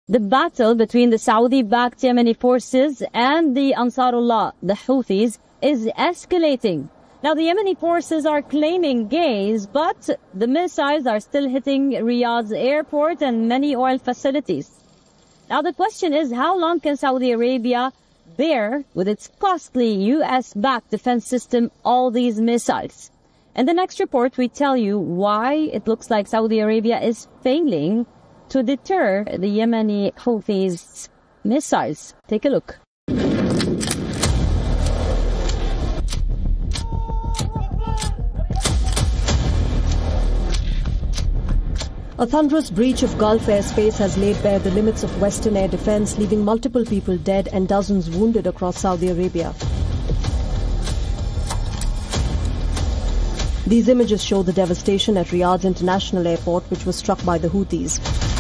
The battle between the Saudi-backed Yemeni forces and the Ansarullah, the Houthis, is escalating. Now, the Yemeni forces are claiming gains, but the missiles are still hitting Riyadh's airport and many oil facilities. Now, the question is, how long can Saudi Arabia bear with its costly US-backed defense system all these missiles? In the next report, we tell you why it looks like Saudi Arabia is failing to deter the Yemeni Houthis' missiles. Take a look. A thunderous breach of Gulf airspace has laid bare the limits of Western air defense, leaving multiple people dead and dozens wounded across Saudi Arabia. These images show the devastation at Riyadh's international airport, which was struck by the Houthis.